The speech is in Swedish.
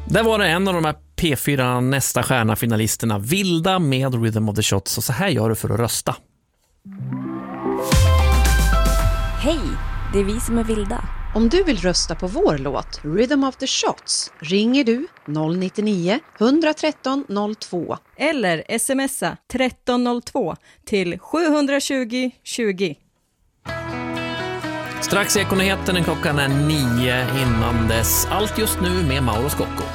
Där var det en av de här P4 nästa stjärna-finalisterna, Vilda med Rhythm of the Shots. Och så här gör du för att rösta. Hej, det är vi som är Vilda. Om du vill rösta på vår låt Rhythm of the Shots ringer du 099 113 02 eller smsa 1302 till 720 20. Strax i Ekonyheten, klockan är 9. Innan dess, allt just nu med Mauro Scocco.